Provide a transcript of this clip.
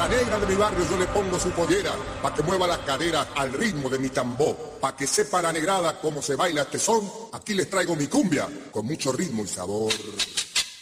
negra de mi barrio yo le pongo su pollera, pa' que mueva las caderas al ritmo de mi tambor, pa' que sepa la negrada cómo se baila este son, aquí les traigo mi cumbia, con mucho ritmo y sabor.